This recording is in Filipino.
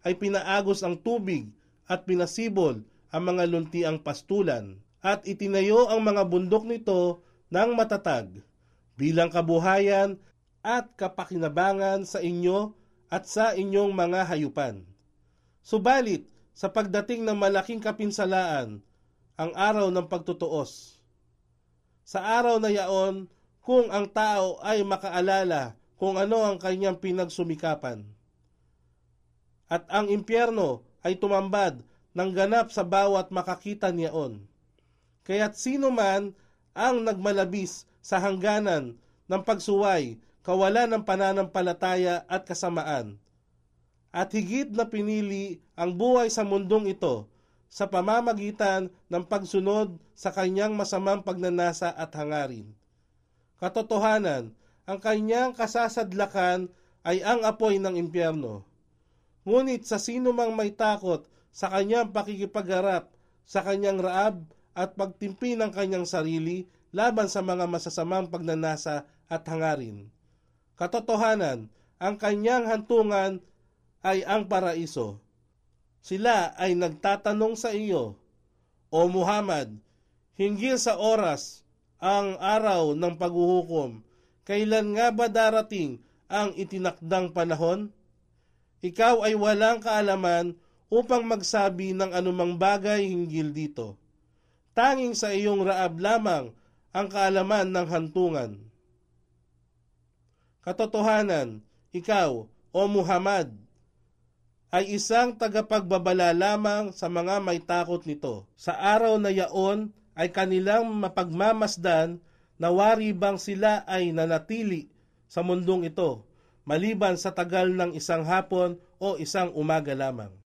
ay pinaagos ang tubig at pinasibol ang mga luntiang pastulan at itinayo ang mga bundok nito ng matatag bilang kabuhayan at kapakinabangan sa inyo at sa inyong mga hayupan. Subalit, sa pagdating ng malaking kapinsalaan, ang araw ng pagtutuos. Sa araw na yaon, kung ang tao ay makaalala kung ano ang kanyang pinagsumikapan, at ang impyerno ay tumambad ng ganap sa bawat makakita niyaon. Kaya't sino man ang nagmalabis sa hangganan ng pagsuway, kawalan ng pananampalataya at kasamaan, at higit na pinili ang buhay sa mundong ito sa pamamagitan ng pagsunod sa kanyang masamang pagnanasa at hangarin. Katotohanan, ang kanyang kasasadlakan ay ang apoy ng impyerno. Ngunit sa sino mang may takot sa kanyang pakikipagharap sa kanyang raab at pagtimpi ng kanyang sarili laban sa mga masasamang pagnanasa at hangarin. Katotohanan, ang kanyang hantungan ay ang paraiso. Sila ay nagtatanong sa iyo, O Muhammad, hinggil sa oras, ang araw ng paghuhukom, kailan nga ba darating ang itinakdang panahon? Ikaw ay walang kaalaman upang magsabi ng anumang bagay hinggil dito. Tanging sa iyong raab lamang ang kaalaman ng hantungan. Katotohanan, ikaw, O Muhammad, ay isang tagapagbabala lamang sa mga may takot nito. Sa araw na yaon ay kanilang mapagmamasdan na wari bang sila ay nanatili sa mundong ito, maliban sa tagal ng isang hapon o isang umaga lamang.